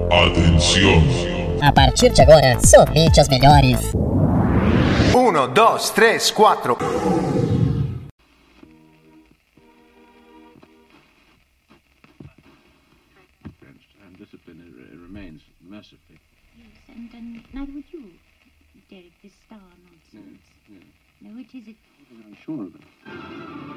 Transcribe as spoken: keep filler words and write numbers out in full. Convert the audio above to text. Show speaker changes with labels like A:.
A: Atenção!
B: A partir de agora, somente as melhores.
C: Um, dois, três, quatro.
D: And discipline it remains massively.
E: Yes, and, and neither would you, Derek, this star nonsense.
D: Yes, yes.
E: No, it is it.
D: I'm sure of it.